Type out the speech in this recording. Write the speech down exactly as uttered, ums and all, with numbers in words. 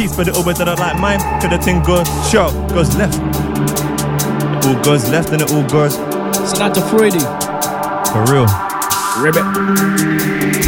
Peace for the Ubers that don't like mine. Cause the thing goes sharp, goes left. It all goes left and it all goes. Shout out to Freudy. For real. Ribbit.